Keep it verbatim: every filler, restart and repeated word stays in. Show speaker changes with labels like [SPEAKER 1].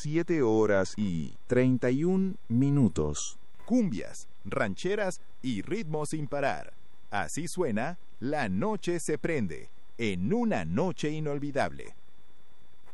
[SPEAKER 1] siete horas y treinta y un minutos.
[SPEAKER 2] Cumbias, rancheras y ritmos sin parar. Así suena La Noche se prende, en una noche inolvidable.